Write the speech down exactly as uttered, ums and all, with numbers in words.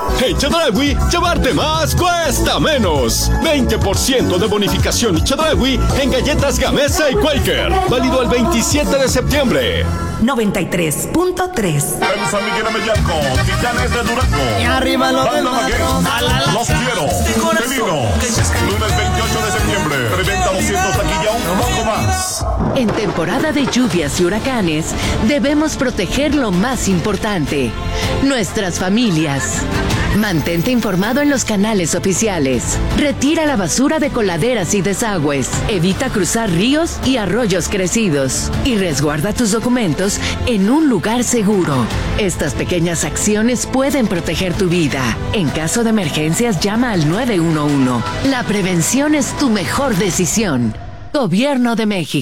En Chedraui, llevarte más cuesta menos. veinte por ciento de bonificación y Chedraui en galletas Gamesa y Quaker. Válido el veintisiete de septiembre. noventa y tres punto tres. En San Miguel Amellaco, Titanes de Durango. Y arriba los Banda Maguey, Los quiero. Felino. Lunes veintiocho de septiembre. Preventa doscientos taquilla, un poco más. En temporada de lluvias y huracanes, debemos proteger lo más importante: nuestras familias. Mantente informado en los canales oficiales. Retira la basura de coladeras y desagües. Evita cruzar ríos y arroyos crecidos. Y resguarda tus documentos en un lugar seguro. Estas pequeñas acciones pueden proteger tu vida. En caso de emergencias, llama al nueve uno uno. La prevención es tu mejor decisión. Gobierno de México.